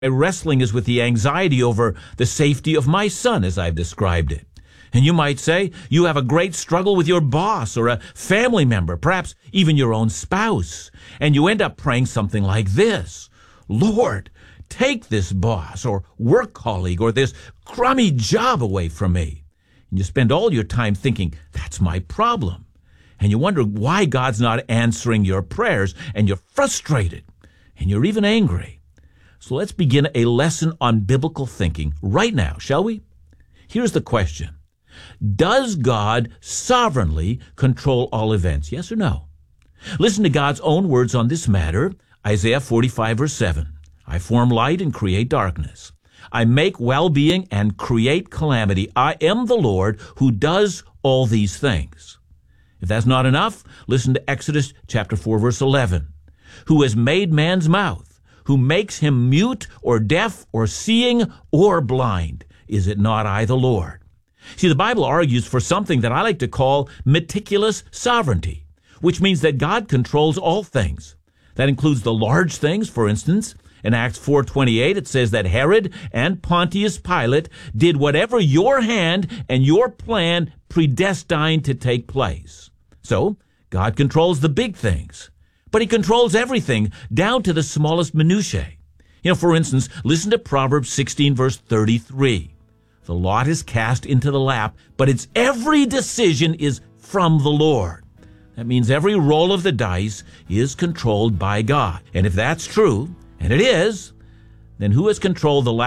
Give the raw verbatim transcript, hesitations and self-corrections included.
My wrestling is with the anxiety over the safety of my son, as I've described it. And you might say you have a great struggle with your boss or a family member, perhaps even your own spouse. And you end up praying something like this: Lord, take this boss or work colleague or this crummy job away from me. And you spend all your time thinking, that's my problem. And you wonder why God's not answering your prayers, and you're frustrated, and you're even angry. So let's begin a lesson on biblical thinking right now, shall we? Here's the question. Does God sovereignly control all events? Yes or no? Listen to God's own words on this matter. Isaiah forty-five, verse seven. I form light and create darkness. I make well-being and create calamity. I am the Lord who does all these things. If that's not enough, listen to Exodus chapter four, verse eleven. Who has made man's mouth, who makes him mute or deaf or seeing or blind? Is it not I, the Lord? See, the Bible argues for something that I like to call meticulous sovereignty, which means that God controls all things. That includes the large things. For instance, in Acts four twenty-eight, it says that Herod and Pontius Pilate did whatever your hand and your plan predestined to take place. So, God controls the big things, but he controls everything down to the smallest minutiae. You know, for instance, listen to Proverbs sixteen, verse thirty-three. The lot is cast into the lap, but its every decision is from the Lord. That means every roll of the dice is controlled by God. And if that's true, and it is, then who has controlled the lap